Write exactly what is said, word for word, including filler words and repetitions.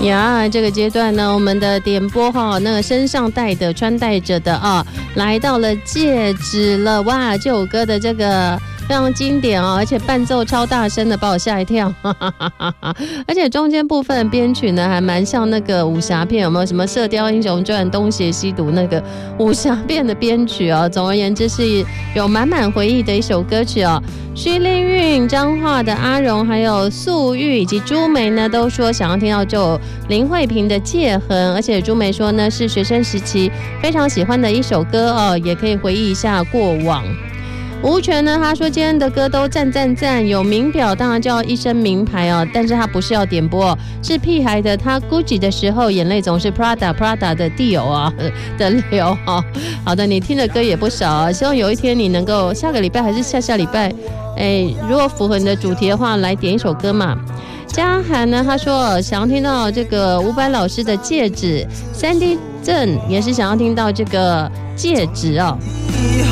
呀，这个阶段呢，我们的点播哈，那个身上戴的、穿戴着的啊，来到了戒指了哇！这首歌的这个非常经典哦，而且伴奏超大声的，把我吓一跳。哈哈哈哈，而且中间部分编曲呢，还蛮像那个武侠片，有没有什么《射雕英雄传》东邪西毒那个武侠片的编曲哦？总而言之，是有满满回忆的一首歌曲哦。徐丽韵、彰化的阿荣，还有素玉以及朱梅呢，都说想要听到这首林慧萍的《戒痕》，而且朱梅说呢是学生时期非常喜欢的一首歌哦，也可以回忆一下过往。吴权呢，他说今天的歌都赞赞赞，有名表当然叫一身名牌哦，但是他不是要点播、哦，是屁孩的他 Gucci 的时候眼泪总是 Prada Prada 的 Dior 啊的流哦。好的，你听的歌也不少啊，希望有一天你能够下个礼拜还是下下礼拜，哎，如果符合你的主题的话，来点一首歌嘛。嘉涵呢，他说想要听到这个伍佰老师的戒指，三 D 正也是想要听到这个戒指哦。